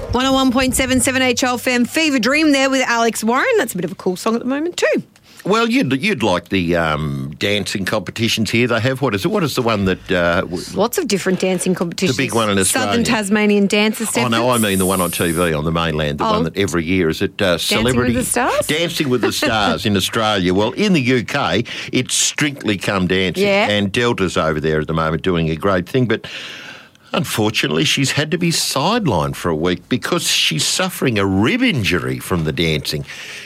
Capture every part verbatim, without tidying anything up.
one oh one point seven, seven H L F M, Fever Dream there with Alex Warren. That's a bit of a cool song at the moment too. Well, you'd you'd like the um, dancing competitions here. They have, what is it? What is the one that... Uh, Lots of different dancing competitions. The big one in Australia. Southern Tasmanian Dancers. Oh, no, I mean the one on T V on the mainland, the oh. one that every year is it uh, Celebrity... Dancing with the Stars? Dancing with the Stars in Australia. Well, in the U K, it's Strictly Come Dancing. Yeah. And Delta's over there at the moment doing a great thing, but... Unfortunately, she's had to be sidelined for a week because she's suffering a rib injury from the dancing.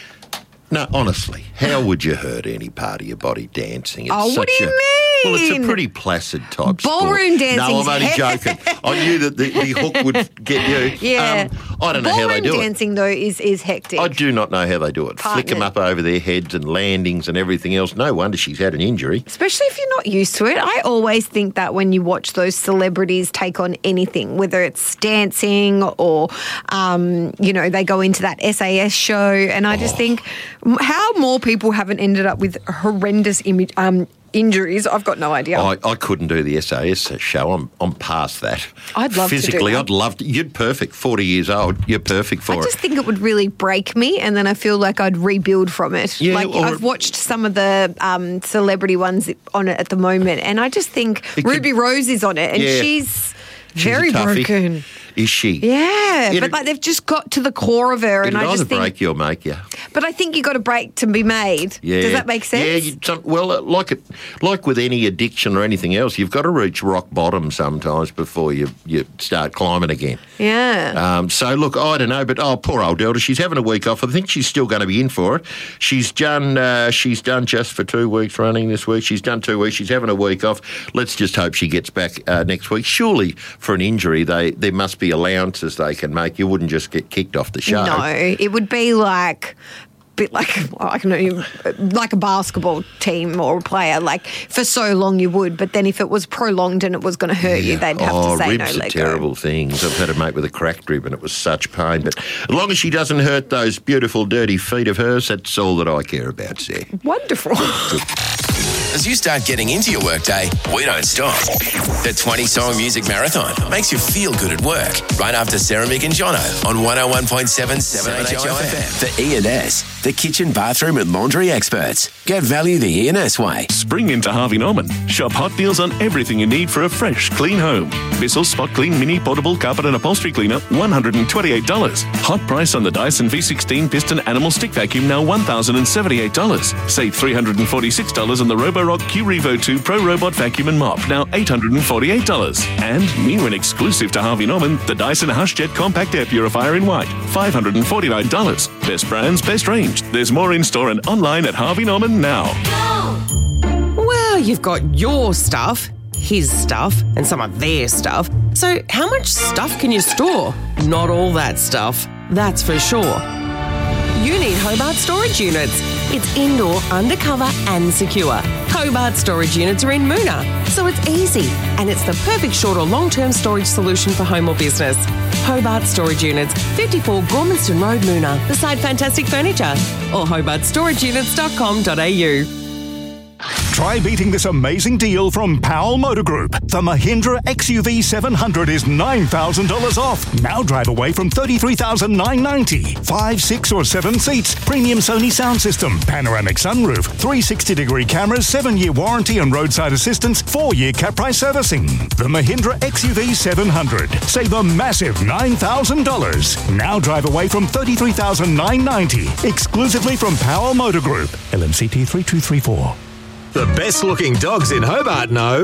No, honestly, how would you hurt any part of your body dancing? It's oh, what do you a, mean? Well, it's a pretty placid type Ballroom sport. dancing. No, I'm only joking. I knew that the, the hook would get you. Yeah. Um, I don't know how they do it. Ballroom dancing, though, is, is hectic. I do not know how they do it. Partner. Flick them up over their heads and landings and everything else. No wonder she's had an injury. Especially if you're not used to it. I always think that when you watch those celebrities take on anything, whether it's dancing or, um, you know, they go into that S A S show, and I just oh. think how more people haven't ended up with horrendous image, um, injuries, I've got no idea. I, I couldn't do the S A S show. I'm I'm past that. I'd love Physically, to do that. I'd love to. You're perfect. forty years old. You're perfect for it. I just think it would really break me, and then I feel like I'd rebuild from it. Yeah, like or, I've watched some of the um, celebrity ones on it at the moment, and I just think Ruby could, Rose is on it, and yeah, she's, she's very broken. Is she? Yeah, It'd, but like they've just got to the core of her, and I just either think break you or make you. But I think you got to break to be made. Yeah. Does that make sense? Yeah. You, some, well, uh, like it, like with any addiction or anything else, you've got to reach rock bottom sometimes before you you start climbing again. Yeah. Um, so look, I don't know, but oh, poor old Delta, she's having a week off. I think she's still going to be in for it. She's done. Uh, she's done just for two weeks running this week. She's done two weeks. She's having a week off. Let's just hope she gets back uh, next week. Surely, for an injury, they there must be allowances they can make. You wouldn't just get kicked off the show. No, it would be like bit like I don't know, like a basketball team or a player. Like for so long you would, but then if it was prolonged and it was going to hurt yeah. you, they'd have oh, to say ribs no. Are let terrible go. things. I've had a mate with a cracked rib, and it was such pain. But as long as she doesn't hurt those beautiful, dirty feet of hers, that's all that I care about, Sarah. Wonderful. As you start getting into your workday, we don't stop. The twenty-song music marathon makes you feel good at work. Right after Sarah, Mick and Jono on one oh one point seven, seven H L F M. The E and S, the kitchen, bathroom and laundry experts. Get value the E and S way. Spring into Harvey Norman. Shop hot deals on everything you need for a fresh, clean home. Bissell Spot Clean Mini Portable Carpet and Upholstery Cleaner, one hundred twenty-eight dollars. Hot price on the Dyson V sixteen Piston Animal Stick Vacuum, now one thousand seventy-eight dollars. Save three hundred forty-six dollars on the Roborock Q Revo two Pro Robot Vacuum and Mop, now eight hundred forty-eight dollars. And new and exclusive to Harvey Norman, the Dyson HushJet Compact Air Purifier in white, five hundred forty-nine dollars. Best brands, best range. There's more in store and online at Harvey Norman now. Well, you've got your stuff, his stuff, and some of their stuff. So how much stuff can you store? Not all that stuff, that's for sure. You need Hobart Storage Units. It's indoor, undercover and secure. Hobart Storage Units are in Moona, so it's easy and it's the perfect short or long-term storage solution for home or business. Hobart Storage Units, fifty-four Gormanston Road, Moona, beside Fantastic Furniture, or hobart storage units dot com dot a u. Try beating this amazing deal from Powell Motor Group. The Mahindra X U V seven hundred is nine thousand dollars off. Now drive away from thirty-three thousand nine hundred ninety dollars. Five, six or seven seats, premium Sony sound system, panoramic sunroof, three hundred sixty degree cameras, seven-year warranty and roadside assistance, four-year cap price servicing. The Mahindra X U V seven hundred. Save a massive nine thousand dollars. Now drive away from thirty-three thousand nine hundred ninety dollars. Exclusively from Powell Motor Group. L M C T three two three four. The best-looking dogs in Hobart know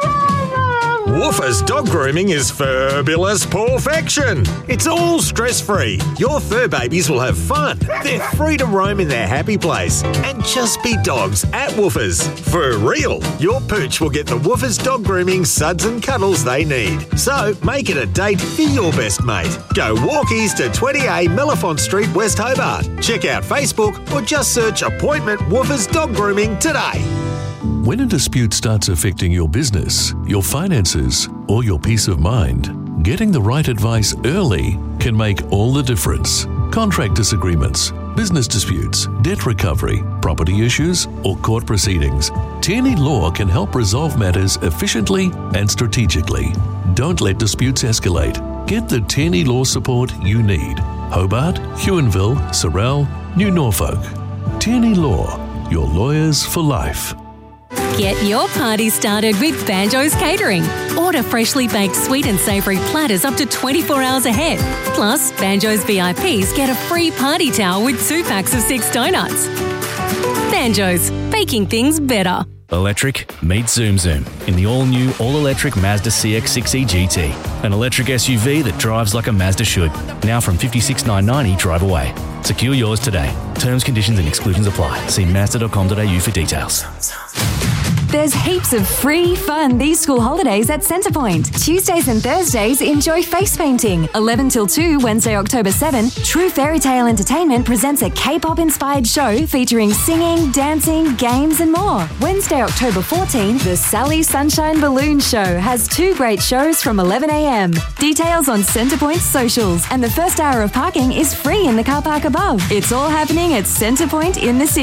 Woofers Dog Grooming is fabulous perfection. It's all stress-free. Your fur babies will have fun. They're free to roam in their happy place and just be dogs at Woofers. For real, your pooch will get the Woofers Dog Grooming suds and cuddles they need. So make it a date for your best mate. Go walkies to twenty A Mellifont Street, West Hobart. Check out Facebook or just search Appointment Woofers Dog Grooming today. When a dispute starts affecting your business, your finances, or your peace of mind, getting the right advice early can make all the difference. Contract disagreements, business disputes, debt recovery, property issues, or court proceedings. Tierney Law can help resolve matters efficiently and strategically. Don't let disputes escalate. Get the Tierney Law support you need. Hobart, Huonville, Sorell, New Norfolk. Tierney Law, your lawyers for life. Get your party started with Banjo's Catering. Order freshly baked sweet and savoury platters up to twenty-four hours ahead. Plus, Banjo's V I Ps get a free party towel with two packs of six donuts. Banjo's, baking things better. Electric, meet Zoom Zoom in the all-new, all-electric Mazda C X six E G T. An electric S U V that drives like a Mazda should. Now from fifty-six thousand nine hundred ninety drive away. Secure yours today. Terms, conditions and exclusions apply. See mazda dot com dot a u for details. There's heaps of free fun these school holidays at Centrepoint. Tuesdays and Thursdays, enjoy face painting. eleven till two, Wednesday, October seventh, True Fairy Tale Entertainment presents a K-pop inspired show featuring singing, dancing, games and more. Wednesday, October fourteenth, the Sally Sunshine Balloon Show has two great shows from eleven a.m. Details on Centrepoint's socials, and the first hour of parking is free in the car park above. It's all happening at Centrepoint in the city.